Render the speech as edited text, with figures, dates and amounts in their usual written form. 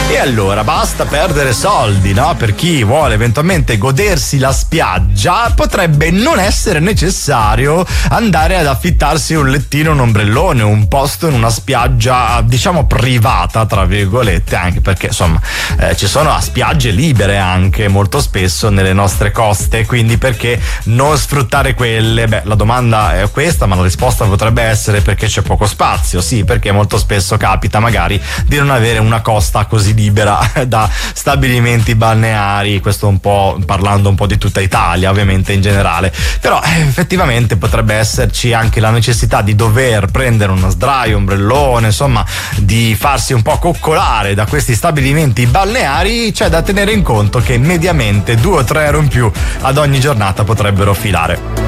E allora basta perdere soldi, no? Per chi vuole eventualmente godersi la spiaggia, potrebbe non essere necessario andare ad affittarsi un lettino, un ombrellone, un posto in una spiaggia, diciamo, privata, tra virgolette, anche perché insomma ci sono spiagge libere anche molto spesso nelle nostre coste, quindi perché non sfruttare quelle? Beh, la domanda è questa, ma la risposta potrebbe essere perché c'è poco spazio. Sì, perché molto spesso capita magari di non avere una costa così libera da stabilimenti balneari, questo un po' parlando un po' di tutta Italia, ovviamente in generale, però effettivamente potrebbe esserci anche la necessità di dover prendere uno sdraio, ombrellone, insomma di farsi un po' coccolare da questi stabilimenti balneari. C'è da tenere in conto che mediamente 2 o 3 euro in più ad ogni giornata potrebbero filare.